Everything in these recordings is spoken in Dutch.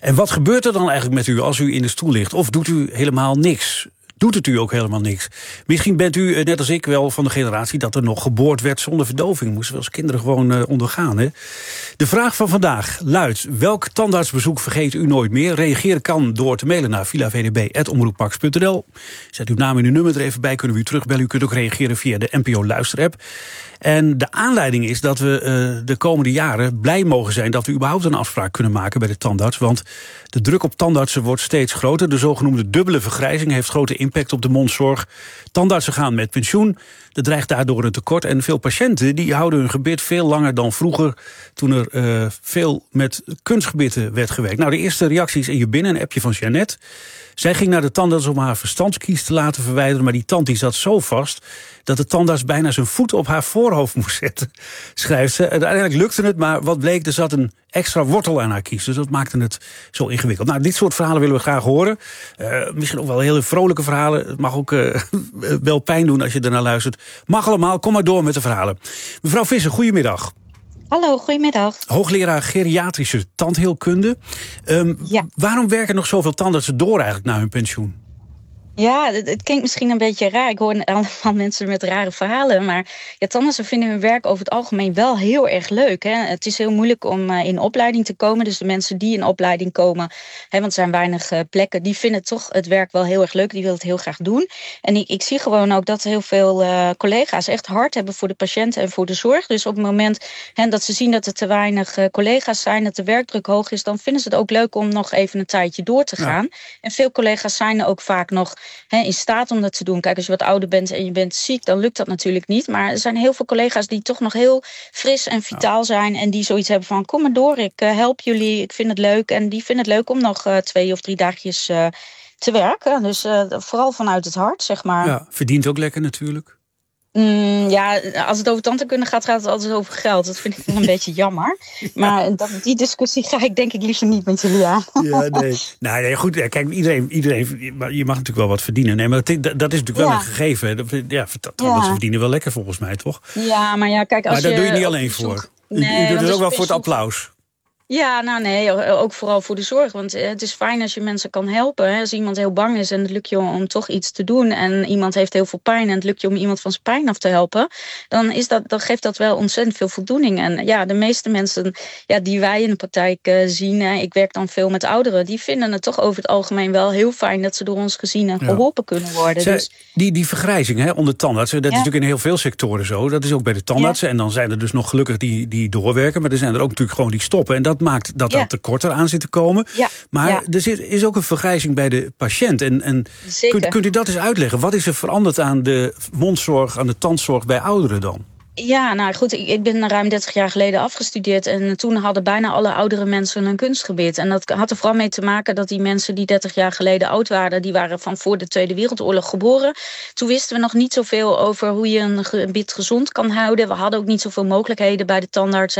En wat gebeurt er dan eigenlijk met u als u in de stoel ligt? Of doet u helemaal niks? Doet het u ook helemaal niks? Misschien bent u, net als ik, wel van de generatie dat er nog geboord werd zonder verdoving. Moesten we als kinderen gewoon ondergaan. Hè? De vraag van vandaag luidt: welk tandartsbezoek vergeet u nooit meer? Reageren kan door te mailen naar vilavdb@omroepmax.nl. Zet uw naam en uw nummer er even bij, kunnen we u terugbellen. U kunt ook reageren via de NPO Luisterapp. En de aanleiding is dat we de komende jaren blij mogen zijn dat we überhaupt een afspraak kunnen maken bij de tandarts. Want de druk op tandartsen wordt steeds groter. De zogenoemde dubbele vergrijzing heeft grote impact op de mondzorg. Tandartsen gaan met pensioen. Er dreigt daardoor een tekort. En veel patiënten die houden hun gebit veel langer dan vroeger, toen er veel met kunstgebitten werd gewerkt. Nou, de eerste reacties in je binnen, een appje van Jeannette. Zij ging naar de tandarts om haar verstandskies te laten verwijderen, maar die tand die zat zo vast dat de tandarts bijna zijn voet op haar voorhoofd moest zetten, schrijft ze. Uiteindelijk lukte het, maar wat bleek, er zat een extra wortel aan haar kies. Dus dat maakte het zo ingewikkeld. Nou, dit soort verhalen willen we graag horen. Misschien ook wel hele vrolijke verhalen. Het mag ook wel pijn doen als je ernaar luistert. Mag allemaal, kom maar door met de verhalen. Mevrouw Visser, goedemiddag. Hallo, goedemiddag. Hoogleraar geriatrische tandheelkunde. Waarom werken nog zoveel tandartsen door eigenlijk na hun pensioen? Ja, het klinkt misschien een beetje raar. Ik hoor allemaal mensen met rare verhalen. Maar ja, tandartsen vinden hun werk over het algemeen wel heel erg leuk. Hè? Het is heel moeilijk om in opleiding te komen. Dus de mensen die in opleiding komen, want er zijn weinig plekken, die vinden toch het werk wel heel erg leuk. Die willen het heel graag doen. En ik zie gewoon ook dat heel veel collega's echt hard hebben voor de patiënten en voor de zorg. Dus op het moment dat ze zien dat er te weinig collega's zijn, dat de werkdruk hoog is, dan vinden ze het ook leuk om nog even een tijdje door te gaan. Ja. En veel collega's zijn er ook vaak nog in staat om dat te doen. Kijk, als je wat ouder bent en je bent ziek, dan lukt dat natuurlijk niet. Maar er zijn heel veel collega's die toch nog heel fris en vitaal zijn en die zoiets hebben van: kom maar door, ik help jullie, ik vind het leuk. En die vinden het leuk om nog 2 of 3 dagjes te werken. Dus vooral vanuit het hart, zeg maar. Ja, verdient ook lekker natuurlijk. Ja, als het over tandheelkunde gaat het altijd over geld. Dat vind ik wel een beetje jammer. Maar die discussie ga ik denk ik liever niet met jullie aan. Ja, nee. Nou, nee, goed. Kijk, iedereen, je mag natuurlijk wel wat verdienen. Nee, maar dat is natuurlijk wel een gegeven. Ja, tandartsen verdienen wel lekker volgens mij, toch? Ja, maar ja, kijk, als maar daar doe je niet alleen voor. Nee, u doet het ook wel voor het applaus. Ja, nou nee, ook vooral voor de zorg. Want het is fijn als je mensen kan helpen. Als iemand heel bang is en het lukt je om toch iets te doen, en iemand heeft heel veel pijn en het lukt je om iemand van zijn pijn af te helpen, dan geeft dat wel ontzettend veel voldoening. En ja, de meeste mensen die wij in de praktijk zien, ik werk dan veel met ouderen, die vinden het toch over het algemeen wel heel fijn dat ze door ons gezien en geholpen kunnen worden. Dus die vergrijzing onder tandartsen, dat is natuurlijk in heel veel sectoren zo. Dat is ook bij de tandartsen. En dan zijn er dus nog gelukkig die doorwerken, maar er zijn er ook natuurlijk gewoon die stoppen. En dat maakt dat tekort eraan zit te komen. Ja. Maar er is ook een vergrijzing bij de patiënt. En kunt u dat eens uitleggen? Wat is er veranderd aan de mondzorg, aan de tandzorg bij ouderen dan? Ja, nou goed, ik ben ruim 30 jaar geleden afgestudeerd. En toen hadden bijna alle oudere mensen een kunstgebit. En dat had er vooral mee te maken dat die mensen die 30 jaar geleden oud waren, die waren van voor de Tweede Wereldoorlog geboren. Toen wisten we nog niet zoveel over hoe je een gebit gezond kan houden. We hadden ook niet zoveel mogelijkheden bij de tandarts.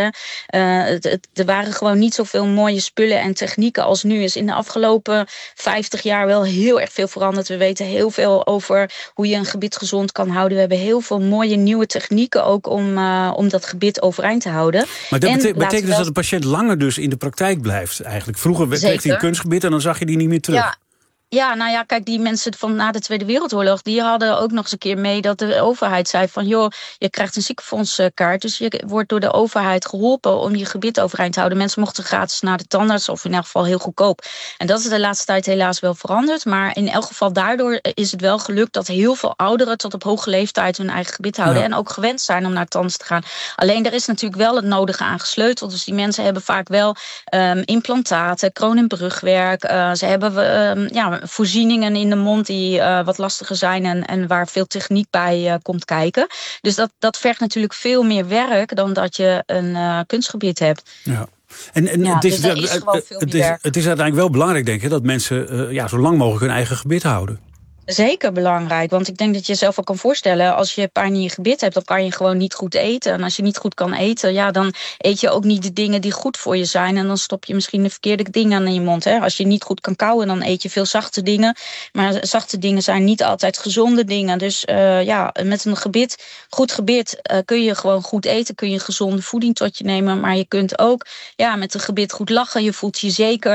Er waren gewoon niet zoveel mooie spullen en technieken als nu is. In de afgelopen 50 jaar wel heel erg veel veranderd. We weten heel veel over hoe je een gebit gezond kan houden. We hebben heel veel mooie nieuwe technieken ook om dat gebit overeind te houden. Maar dat betekent dus dat de patiënt langer dus in de praktijk blijft eigenlijk. Vroeger kreeg hij een kunstgebit en dan zag je die niet meer terug. Ja. Ja, nou ja, kijk, die mensen van na de Tweede Wereldoorlog, die hadden ook nog eens een keer mee dat de overheid zei van, joh, je krijgt een ziekenfondskaart, dus je wordt door de overheid geholpen om je gebit overeind te houden. Mensen mochten gratis naar de tandarts, of in elk geval heel goedkoop. En dat is de laatste tijd helaas wel veranderd, maar in elk geval daardoor is het wel gelukt dat heel veel ouderen tot op hoge leeftijd hun eigen gebit houden en ook gewend zijn om naar de tandarts te gaan. Alleen er is natuurlijk wel het nodige aan gesleuteld, dus die mensen hebben vaak wel implantaten, kroon- en brugwerk, ze hebben voorzieningen in de mond die wat lastiger zijn en waar veel techniek bij komt kijken. Dus dat vergt natuurlijk veel meer werk dan dat je een kunstgebit hebt. Ja. En het is uiteindelijk wel belangrijk, denk ik, dat mensen zo lang mogelijk hun eigen gebit houden. Zeker belangrijk, want ik denk dat je jezelf al kan voorstellen, als je pijn in je gebit hebt, dan kan je gewoon niet goed eten. En als je niet goed kan eten, dan eet je ook niet de dingen die goed voor je zijn. En dan stop je misschien de verkeerde dingen in je mond. Hè? Als je niet goed kan kauwen, dan eet je veel zachte dingen. Maar zachte dingen zijn niet altijd gezonde dingen. Dus met een goed gebit kun je gewoon goed eten, kun je gezonde voeding tot je nemen. Maar je kunt ook met een gebit goed lachen, je voelt je zeker.